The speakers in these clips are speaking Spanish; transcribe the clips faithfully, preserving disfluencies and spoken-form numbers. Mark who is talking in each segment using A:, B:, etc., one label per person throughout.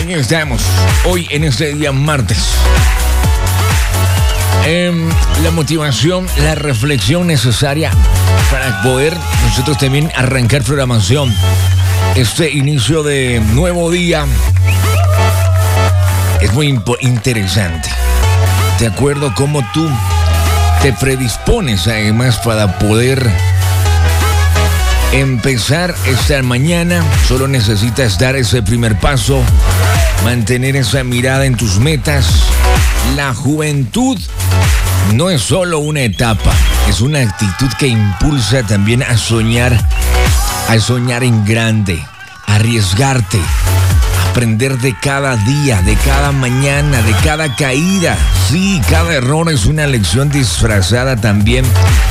A: Aquí estamos, hoy en este día martes. Eh, la motivación, la reflexión necesaria para poder nosotros también arrancar programación. Este inicio de nuevo día es muy interesante. De acuerdo cómo tú te predispones además para poder empezar esta mañana. Solo necesitas dar ese primer paso, mantener esa mirada en tus metas. La juventud no es solo una etapa, es una actitud que impulsa también a soñar, a soñar en grande, a arriesgarte, a aprender de cada día, de cada mañana, de cada caída. Sí, cada error es una lección disfrazada también.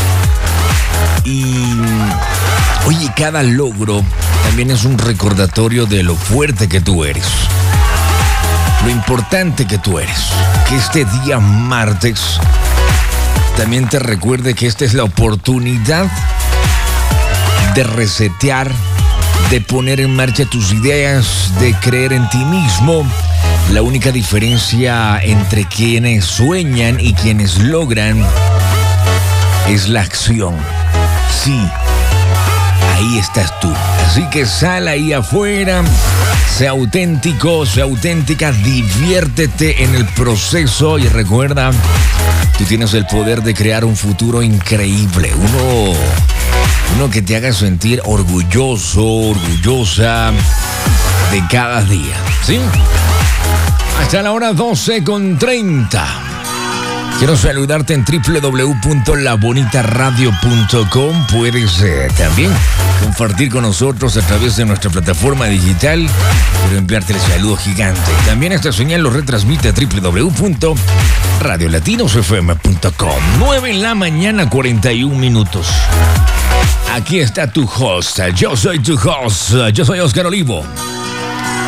A: Y oye, cada logro también es un recordatorio de lo fuerte que tú eres, lo importante que tú eres. Que este día martes también te recuerde que esta es la oportunidad de resetear, de poner en marcha tus ideas, de creer en ti mismo. La única diferencia entre quienes sueñan y quienes logran es la acción. Sí, ahí estás tú. Así que sal ahí afuera, sé auténtico, sé auténtica, diviértete en el proceso y recuerda, tú tienes el poder de crear un futuro increíble, uno, uno que te haga sentir orgulloso, orgullosa de cada día, ¿sí? Hasta la hora doce con treinta. Quiero saludarte en doble u doble u doble u punto la bonita radio punto com. Puedes eh, también compartir con nosotros a través de nuestra plataforma digital. Quiero enviarte el saludo gigante. También esta señal lo retransmite a doble u doble u doble u punto radio latinos f m punto com. nueve en la mañana, cuarenta y un minutos. Aquí está tu host. Yo soy tu host. Yo soy Oscar Olivo.